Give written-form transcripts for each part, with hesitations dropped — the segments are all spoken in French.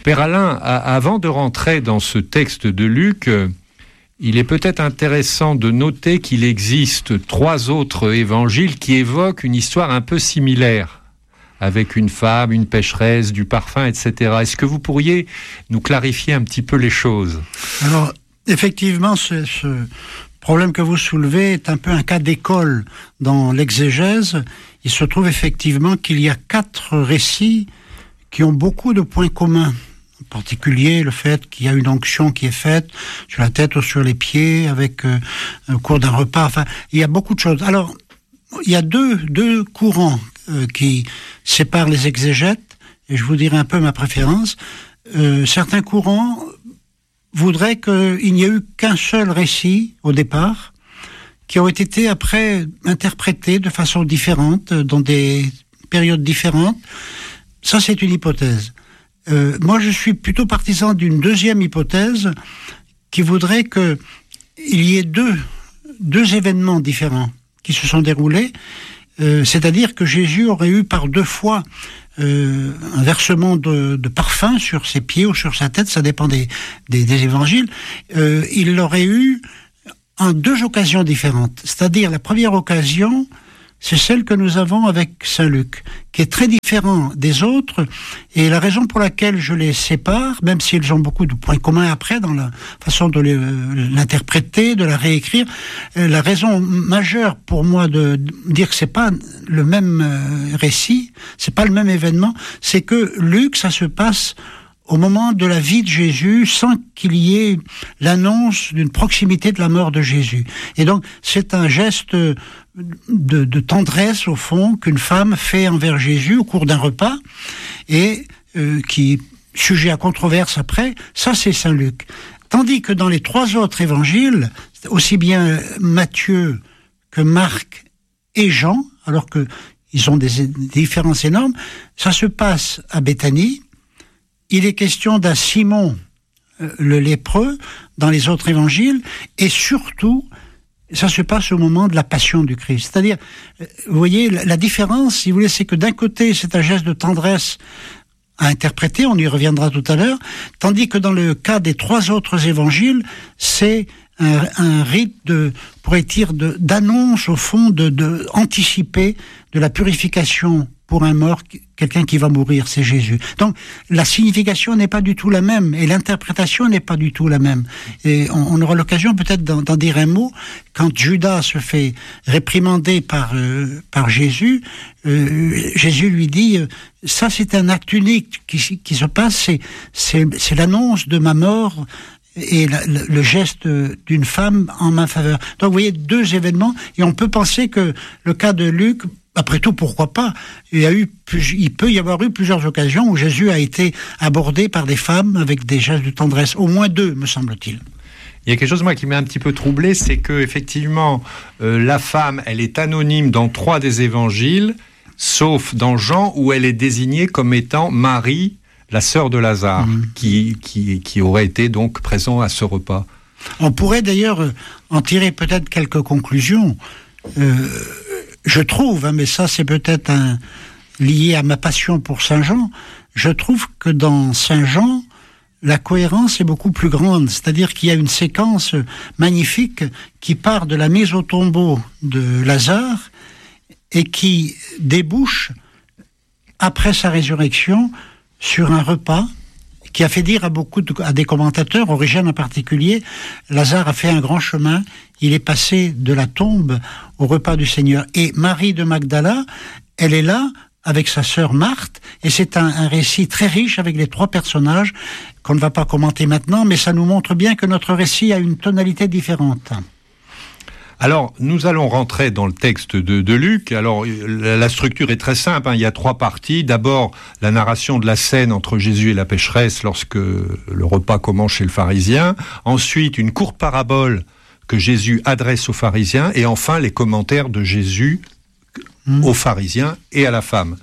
Père Alain, avant de rentrer dans ce texte de Luc, il est peut-être intéressant de noter qu'il existe 3 autres évangiles qui évoquent une histoire un peu similaire, avec une femme, une pécheresse, du parfum, etc. Est-ce que vous pourriez nous clarifier un petit peu les choses ? Alors, effectivement, ce problème que vous soulevez est un peu un cas d'école dans l'exégèse. Il se trouve effectivement qu'il y a 4 récits qui ont beaucoup de points communs. En particulier, le fait qu'il y a une onction qui est faite sur la tête ou sur les pieds, avec au cours d'un repas. Enfin, il y a beaucoup de choses. Alors, il y a deux courants qui séparent les exégètes, et je vous dirai un peu ma préférence. Certains courants voudraient qu'il n'y ait eu qu'un seul récit au départ, qui ont été après interprétés de façon différente, dans des périodes différentes. Ça, c'est une hypothèse. Moi, je suis plutôt partisan d'une deuxième hypothèse qui voudrait qu'il y ait deux événements différents qui se sont déroulés, c'est-à-dire que Jésus aurait eu par 2 fois un versement de parfum sur ses pieds ou sur sa tête, ça dépend des évangiles. Il l'aurait eu en 2 occasions différentes. C'est-à-dire, la première occasion, c'est celle que nous avons avec Saint Luc, qui est très différent des autres, et la raison pour laquelle je les sépare, même s'ils ont beaucoup de points communs après dans la façon de l'interpréter, de la réécrire, la raison majeure pour moi de dire que c'est pas le même récit, c'est pas le même événement, c'est que Luc, ça se passe au moment de la vie de Jésus, sans qu'il y ait l'annonce d'une proximité de la mort de Jésus. Et donc, c'est un geste de tendresse, au fond, qu'une femme fait envers Jésus au cours d'un repas, et qui est sujet à controverse après. Ça, c'est Saint Luc. Tandis que dans les 3 autres évangiles, aussi bien Matthieu que Marc et Jean, alors qu'ils ont des différences énormes, ça se passe à Béthanie. Il est question d'un Simon, le lépreux, dans les autres évangiles, et surtout, ça se passe au moment de la passion du Christ. C'est-à-dire, vous voyez, la différence, si vous voulez, c'est que d'un côté, c'est un geste de tendresse à interpréter, on y reviendra tout à l'heure, tandis que dans le cas des 3 autres évangiles, c'est un rite d'annonce, au fond, de anticiper de la purification pour un mort, quelqu'un qui va mourir, c'est Jésus. Donc, la signification n'est pas du tout la même, et l'interprétation n'est pas du tout la même. Et on aura l'occasion peut-être d'en dire un mot. Quand Judas se fait réprimander par Jésus, Jésus lui dit, ça c'est un acte unique qui se passe, c'est l'annonce de ma mort, et le geste d'une femme en ma faveur. Donc vous voyez 2 événements, et on peut penser que le cas de Luc, après tout, pourquoi pas ? Il peut y avoir eu plusieurs occasions où Jésus a été abordé par des femmes avec des gestes de tendresse. Au moins 2, me semble-t-il. Il y a quelque chose, moi, qui m'a un petit peu troublé, c'est que effectivement, la femme, elle est anonyme dans 3 des évangiles, sauf dans Jean, où elle est désignée comme étant Marie, la sœur de Lazare, qui aurait été donc présent à ce repas. On pourrait d'ailleurs en tirer peut-être quelques conclusions. Je trouve, mais ça c'est peut-être lié à ma passion pour Saint Jean, je trouve que dans Saint Jean, la cohérence est beaucoup plus grande. C'est-à-dire qu'il y a une séquence magnifique qui part de la mise au tombeau de Lazare et qui débouche, après sa résurrection, sur un repas qui a fait dire à des commentateurs, Origène en particulier, Lazare a fait un grand chemin, il est passé de la tombe au repas du Seigneur. Et Marie de Magdala, elle est là avec sa sœur Marthe, et c'est un récit très riche avec les 3 personnages qu'on ne va pas commenter maintenant, mais ça nous montre bien que notre récit a une tonalité différente. Alors, nous allons rentrer dans le texte de Luc. Alors, la structure est très simple, il y a 3 parties. D'abord, la narration de la scène entre Jésus et la pécheresse lorsque le repas commence chez le pharisien. Ensuite, une courte parabole que Jésus adresse aux pharisiens. Et enfin, les commentaires de Jésus aux pharisiens et à la femme.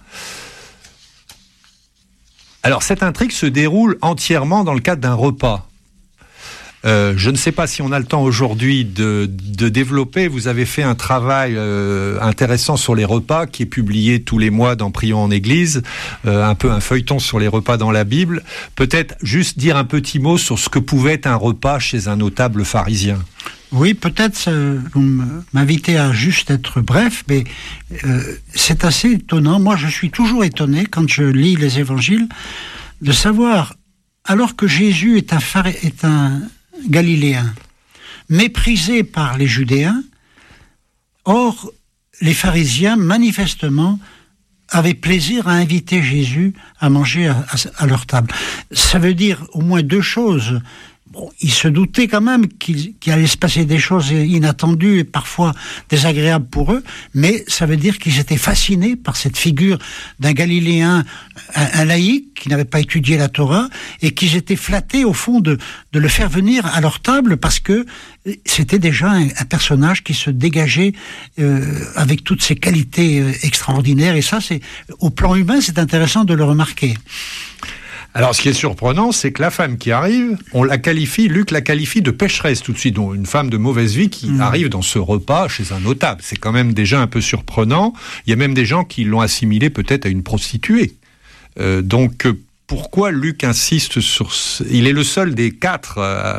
Alors, cette intrigue se déroule entièrement dans le cadre d'un repas. Je ne sais pas si on a le temps aujourd'hui de développer. Vous avez fait un travail intéressant sur les repas qui est publié tous les mois dans Prions en Église, un peu un feuilleton sur les repas dans la Bible. Peut-être juste dire un petit mot sur ce que pouvait être un repas chez un notable pharisien. Oui, peut-être vous m'invitez à juste être bref, mais c'est assez étonnant. Moi, je suis toujours étonné quand je lis les évangiles de savoir, alors que Jésus est un Galiléen, méprisé par les Judéens, or les pharisiens, manifestement, avaient plaisir à inviter Jésus à manger à leur table. Ça veut dire au moins deux choses. Bon, ils se doutaient quand même qu'il allait se passer des choses inattendues et parfois désagréables pour eux, mais ça veut dire qu'ils étaient fascinés par cette figure d'un Galiléen, un laïc qui n'avait pas étudié la Torah, et qu'ils étaient flattés au fond de le faire venir à leur table parce que c'était déjà un personnage qui se dégageait avec toutes ses qualités extraordinaires, et ça, au plan humain, c'est intéressant de le remarquer. Alors, ce qui est surprenant, c'est que la femme qui arrive, Luc la qualifie de pécheresse tout de suite, donc une femme de mauvaise vie qui arrive dans ce repas chez un notable. C'est quand même déjà un peu surprenant. Il y a même des gens qui l'ont assimilée peut-être à une prostituée. Donc, pourquoi Luc insiste sur... Il est le seul des quatre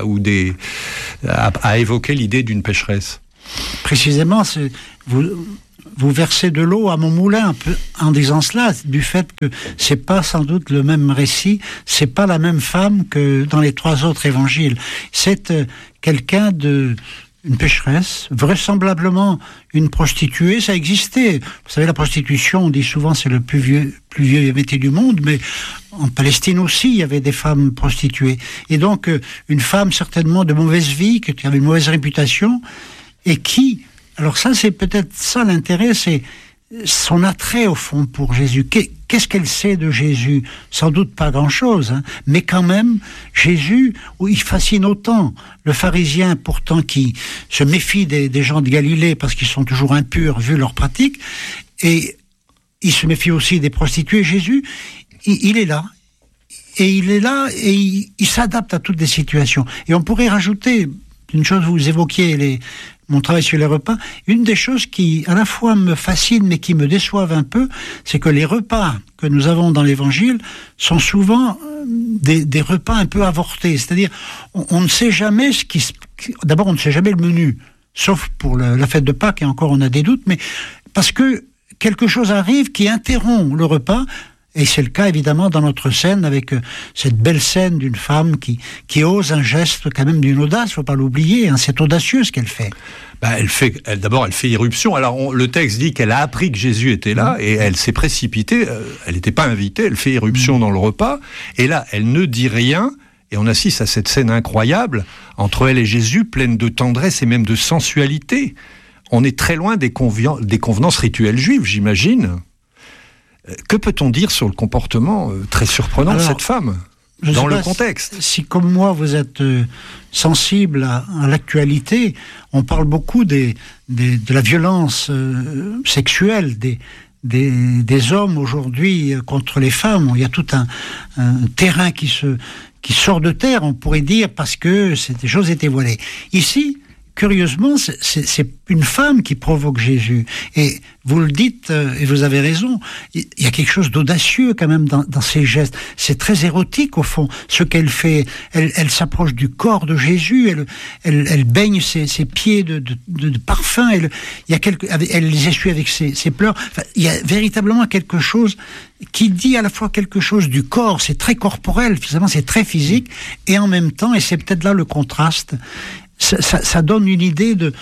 à évoquer l'idée d'une pécheresse. Précisément, vous versez de l'eau à mon moulin un peu en disant cela, du fait que c'est pas sans doute le même récit, c'est pas la même femme que dans les trois autres évangiles. C'est quelqu'un une pécheresse, vraisemblablement une prostituée, ça existait. Vous savez, la prostitution, on dit souvent, c'est le plus vieux métier du monde, mais en Palestine aussi, il y avait des femmes prostituées. Et donc, une femme certainement de mauvaise vie, qui avait une mauvaise réputation, et qui... Alors ça, c'est peut-être ça l'intérêt, c'est son attrait au fond pour Jésus. Qu'est-ce qu'elle sait de Jésus ? Sans doute pas grand-chose, hein, mais quand même, Jésus, il fascine autant le pharisien pourtant qui se méfie des gens de Galilée parce qu'ils sont toujours impurs vu leurs pratiques, et il se méfie aussi des prostituées. Jésus, il est là. Et il est là et il s'adapte à toutes les situations. Et on pourrait rajouter une chose, vous évoquiez mon travail sur les repas, une des choses qui à la fois me fascine mais qui me déçoivent un peu, c'est que les repas que nous avons dans l'Évangile sont souvent des repas un peu avortés, c'est-à-dire on ne sait jamais d'abord on ne sait jamais le menu, sauf pour la fête de Pâques, et encore on a des doutes, mais parce que quelque chose arrive qui interrompt le repas. Et c'est le cas évidemment dans notre scène, avec cette belle scène d'une femme qui ose un geste quand même d'une audace, faut pas l'oublier, hein, c'est audacieux ce qu'elle fait. Elle fait irruption. Alors le texte dit qu'elle a appris que Jésus était là et elle s'est précipitée, elle n'était pas invitée, elle fait irruption dans le repas, et là elle ne dit rien, et on assiste à cette scène incroyable entre elle et Jésus, pleine de tendresse et même de sensualité. On est très loin des convenances rituelles juives, j'imagine. Que peut-on dire sur le comportement très surprenant de cette femme, dans le contexte ? Si, comme moi, vous êtes sensible à l'actualité, on parle beaucoup de la violence sexuelle des hommes aujourd'hui contre les femmes. Il y a tout un terrain qui sort de terre, on pourrait dire, parce que ces choses étaient voilées. Ici, curieusement, c'est une femme qui provoque Jésus. Et vous le dites, et vous avez raison, il y a quelque chose d'audacieux quand même dans ses gestes. C'est très érotique au fond, ce qu'elle fait. Elle s'approche du corps de Jésus, elle baigne ses pieds de parfum, elle les essuie avec ses pleurs. Enfin, il y a véritablement quelque chose qui dit à la fois quelque chose du corps, c'est très corporel, finalement c'est très physique, et en même temps, et c'est peut-être là le contraste, ça donne une idée de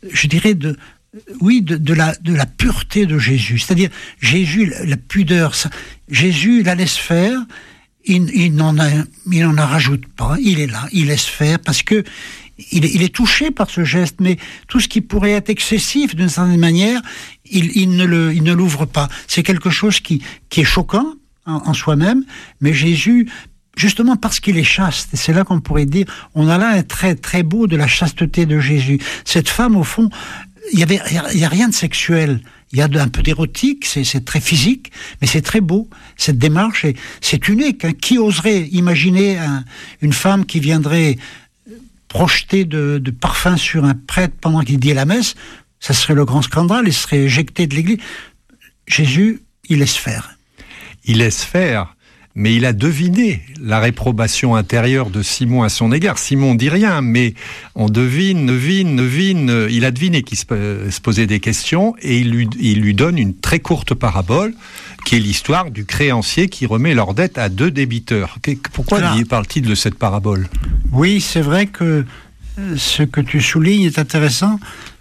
la pureté de Jésus. C'est-à-dire, Jésus, la pudeur, Jésus la laisse faire, il n'en rajoute pas, il est là, il laisse faire, parce que il est touché par ce geste, mais tout ce qui pourrait être excessif d'une certaine manière, il ne l'ouvre pas. C'est quelque chose qui est choquant en soi-même, mais Jésus, justement parce qu'il est chaste, et c'est là qu'on pourrait dire, on a là un trait très beau de la chasteté de Jésus. Cette femme, au fond, il y a rien de sexuel, il y a un peu d'érotique, c'est très physique, mais c'est très beau, cette démarche, et c'est unique. Hein. Qui oserait imaginer une femme qui viendrait projeter de parfum sur un prêtre pendant qu'il dit la messe, ça serait le grand scandale, il serait éjecté de l'église. Jésus, il laisse faire. Il laisse faire, mais il a deviné la réprobation intérieure de Simon à son égard. Simon dit rien, mais on devine, il a deviné qu'il se posait des questions, et il lui donne une très courte parabole, qui est l'histoire du créancier qui remet leur dette à 2 débiteurs. Pourquoi parle-t-il de cette parabole ? Oui, c'est vrai que ce que tu soulignes est intéressant.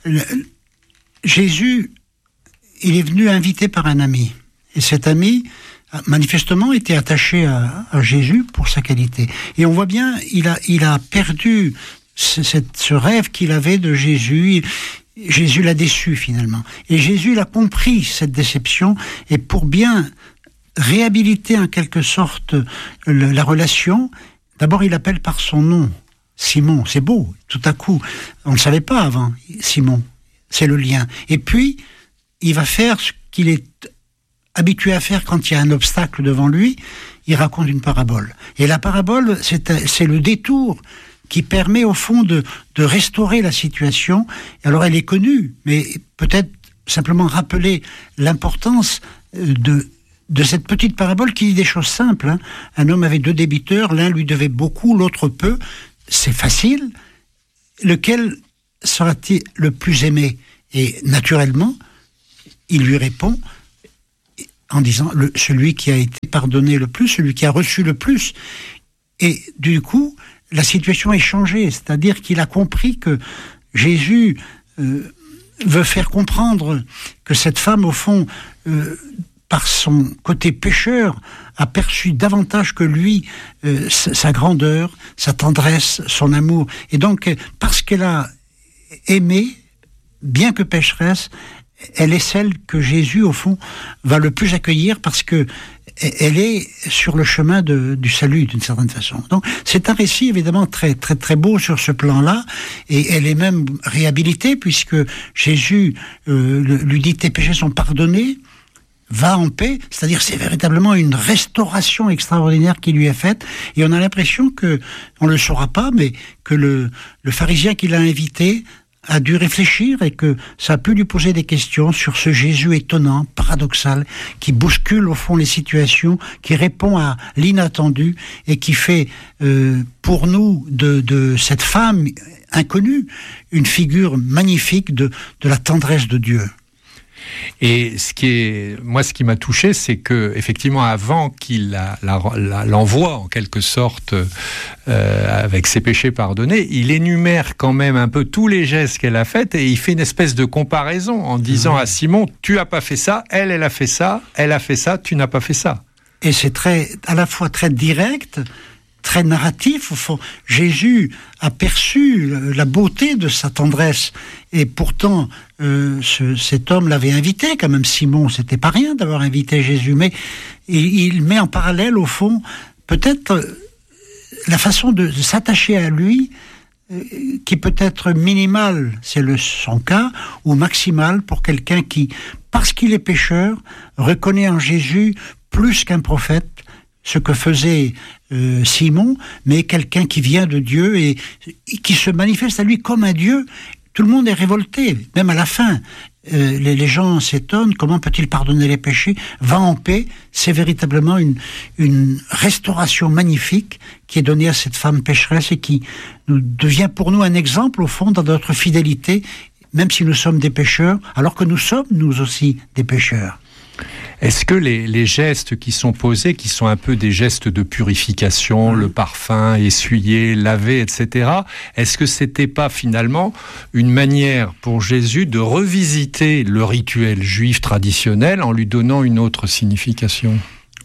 Jésus, il est venu invité par un ami. Et cet ami, manifestement, était attaché à Jésus pour sa qualité. Et on voit bien, il a perdu ce rêve qu'il avait de Jésus. Jésus l'a déçu finalement. Et Jésus, il a compris cette déception. Et pour bien réhabiliter en quelque sorte la relation, d'abord il appelle par son nom, Simon. C'est beau, tout à coup. On ne le savait pas avant, Simon. C'est le lien. Et puis, il va faire ce qu'il est habitué à faire quand il y a un obstacle devant lui. Il raconte une parabole. Et la parabole, c'est le détour qui permet au fond de restaurer la situation. Alors elle est connue, mais peut-être simplement rappeler l'importance de cette petite parabole qui dit des choses simples. Hein. Un homme avait 2 débiteurs, l'un lui devait beaucoup, l'autre peu. C'est facile. Lequel sera-t-il le plus aimé ? Et naturellement, il lui répond en disant celui qui a été pardonné le plus, celui qui a reçu le plus. Et du coup, la situation est changée, c'est-à-dire qu'il a compris que Jésus veut faire comprendre que cette femme, au fond, par son côté pécheur, a perçu davantage que lui sa grandeur, sa tendresse, son amour. Et donc, parce qu'elle a aimé, bien que pécheresse, elle est celle que Jésus, au fond, va le plus accueillir parce que elle est sur le chemin du salut, d'une certaine façon. Donc, c'est un récit, évidemment, très, très, très beau sur ce plan-là, et elle est même réhabilitée, puisque Jésus lui dit « Tes péchés sont pardonnés, va en paix », c'est-à-dire c'est véritablement une restauration extraordinaire qui lui est faite, et on a l'impression que, on ne le saura pas, mais que le pharisien qui l'a invité a dû réfléchir et que ça a pu lui poser des questions sur ce Jésus étonnant, paradoxal, qui bouscule au fond les situations, qui répond à l'inattendu et qui fait pour nous de cette femme inconnue une figure magnifique de la tendresse de Dieu. Et ce qui m'a touché, c'est que effectivement, avant qu'il l'envoie en quelque sorte avec ses péchés pardonnés, il énumère quand même un peu tous les gestes qu'elle a faits et il fait une espèce de comparaison en disant à Simon, tu as pas fait ça, elle a fait ça, tu n'as pas fait ça. Et c'est à la fois très direct, très narratif. Au fond, Jésus a perçu la beauté de sa tendresse et pourtant cet homme l'avait invité quand même. Simon, c'était pas rien d'avoir invité Jésus, mais il met en parallèle au fond peut-être la façon de s'attacher à lui qui peut être minimale, c'est son cas, ou maximale pour quelqu'un qui, parce qu'il est pécheur, reconnaît en Jésus plus qu'un prophète, ce que faisait Simon, mais quelqu'un qui vient de Dieu et qui se manifeste à lui comme un Dieu. Tout le monde est révolté, même à la fin. Les gens s'étonnent, comment peut-il pardonner les péchés ? Va en paix, c'est véritablement une restauration magnifique qui est donnée à cette femme pécheresse et qui devient pour nous un exemple, au fond, dans notre fidélité, même si nous sommes des pécheurs, alors que nous sommes, nous aussi, des pécheurs. Est-ce que les gestes qui sont posés, qui sont un peu des gestes de purification, le parfum, essuyer, laver, etc., est-ce que c'était pas finalement une manière pour Jésus de revisiter le rituel juif traditionnel en lui donnant une autre signification ?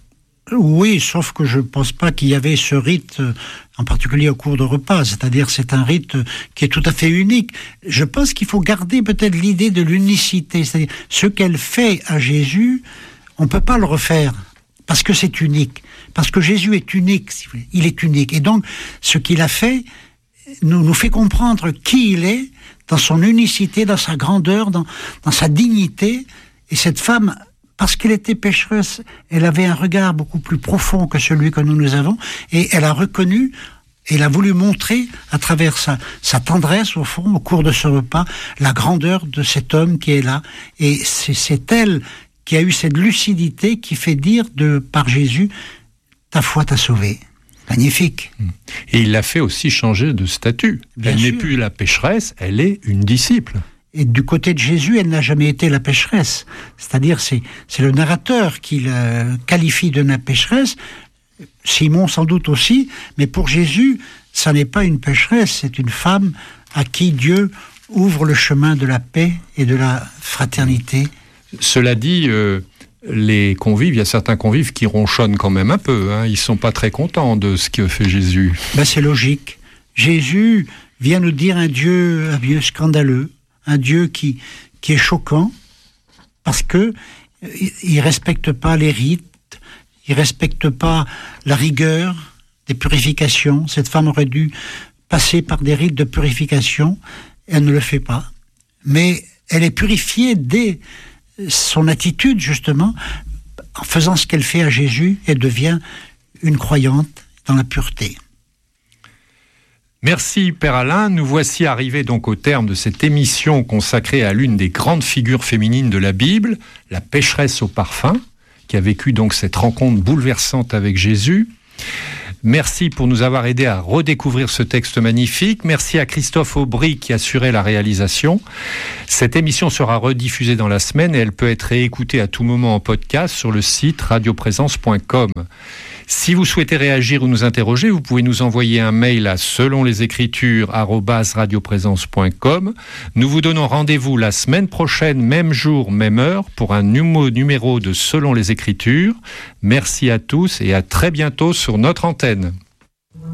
Oui, sauf que je ne pense pas qu'il y avait ce rite, en particulier au cours de repas, c'est-à-dire c'est un rite qui est tout à fait unique. Je pense qu'il faut garder peut-être l'idée de l'unicité, c'est-à-dire ce qu'elle fait à Jésus, on ne peut pas le refaire, parce que c'est unique, parce que Jésus est unique, il est unique. Et donc, ce qu'il a fait nous fait comprendre qui il est, dans son unicité, dans sa grandeur, dans sa dignité, et cette femme, parce qu'elle était pécheresse, elle avait un regard beaucoup plus profond que celui que nous avons, et elle a reconnu il a voulu montrer, à travers sa tendresse, au fond, au cours de ce repas, la grandeur de cet homme qui est là. Et c'est elle qui a eu cette lucidité qui fait dire par Jésus, ta foi t'a sauvé. Magnifique. Et il l'a fait aussi changer de statut. Elle n'est plus la pécheresse, elle est une disciple. Et du côté de Jésus, elle n'a jamais été la pécheresse. C'est-à-dire, c'est le narrateur qui la qualifie de la pécheresse, Simon sans doute aussi, mais pour Jésus, ça n'est pas une pécheresse, c'est une femme à qui Dieu ouvre le chemin de la paix et de la fraternité. Cela dit, les convives, il y a certains convives qui ronchonnent quand même un peu, hein. Ils ne sont pas très contents de ce que fait Jésus. C'est logique. Jésus vient nous dire un Dieu scandaleux, un Dieu qui est choquant, parce que il ne respecte pas les rites, il ne respecte pas la rigueur des purifications. Cette femme aurait dû passer par des rites de purification, elle ne le fait pas. Mais elle est purifiée dès son attitude, justement, en faisant ce qu'elle fait à Jésus, elle devient une croyante dans la pureté. Merci Père Alain, nous voici arrivés donc au terme de cette émission consacrée à l'une des grandes figures féminines de la Bible, la pécheresse au parfum, qui a vécu donc cette rencontre bouleversante avec Jésus. Merci pour nous avoir aidés à redécouvrir ce texte magnifique. Merci à Christophe Aubry qui assurait la réalisation. Cette émission sera rediffusée dans la semaine et elle peut être réécoutée à tout moment en podcast sur le site radioprésence.com. Si vous souhaitez réagir ou nous interroger, vous pouvez nous envoyer un mail à selonlesécritures@radioprésence.com. Nous vous donnons rendez-vous la semaine prochaine, même jour, même heure, pour un nouveau numéro de Selon les Écritures. Merci à tous et à très bientôt sur notre antenne.